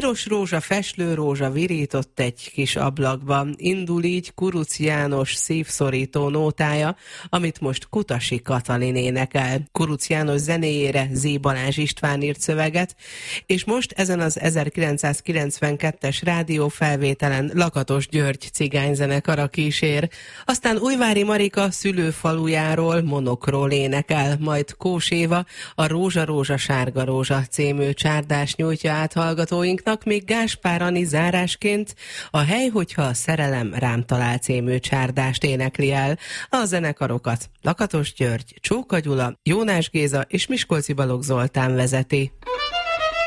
Piros rózsa, feslő rózsa virított egy kis ablakban. Indul így Kurucz János szívszorító nótája, amit most Kutasi Katalin énekel. Kurucz János zenéjére Z. Balázs István írt szöveget, és most ezen az 1992-es rádiófelvételen Lakatos György cigányzenekara kísér. Aztán Újvári Marika szülőfalujáról, Monokról énekel, majd Kós Éva a Rózsa, rózsa, sárga rózsa című csárdást nyújtja át hallgatóinknak, míg Gáspár Ani zárásként a Hely, hogyha a szerelem rám talál című csárdást énekli el. A zenekarokat Lakatos György, Csóka Gyula, Jónás Géza és Miskolci Balogh Zoltán vezeti.